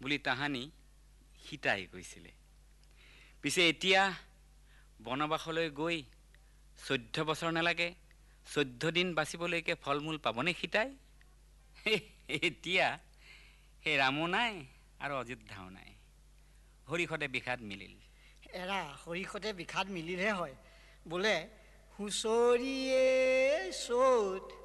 বুলি তাহানি সীতাই কৈছিলে। পিছে এতিয়া বনবাসলৈ গৈ 14 বছৰ নালাগে, 14 দিন বাচিবলৈকে ফল মূল পাবনে সীতাই? এতিয়া সেই ৰামো নাই আৰু অযোধ্যাও নাই। হৰিষতে বিষাদ মিলিল। এৰা হৰিষতে বিষাদ মিলিলহে হয়। বোলে হুঁচৰিয়ে চ'ত